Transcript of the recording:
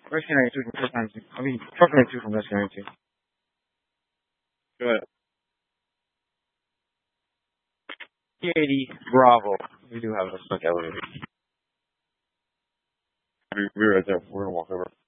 Rescue 92 from Truck 92. I mean, Truck 92 from Rescue 92. Go ahead. P80, Bravo. We do have a stuck elevator. We're right there. We're gonna walk over.